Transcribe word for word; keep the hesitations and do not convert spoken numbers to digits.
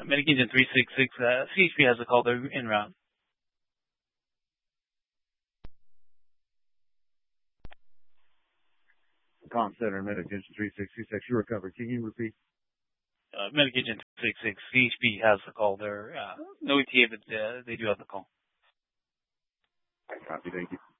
Medication three six six, uh, C H P has a call. They're en route. Com Center, Medication three six six, you recovered. Can you repeat? Uh, Medication three six six, C H P has the call. They're, uh, no E T A, but uh, they do have the call. Copy, thank you.